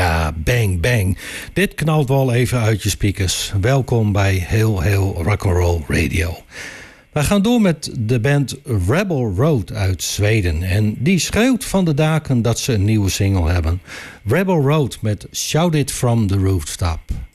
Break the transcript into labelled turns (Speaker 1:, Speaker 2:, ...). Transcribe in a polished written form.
Speaker 1: Ja, bang bang. Dit knalt wel even uit je speakers. Welkom bij Heel Rock'n'Roll Radio. We gaan door met de band Rebel Road uit Zweden. En die schreeuwt van de daken dat ze een nieuwe single hebben. Rebel Road met Shout It From The Rooftop.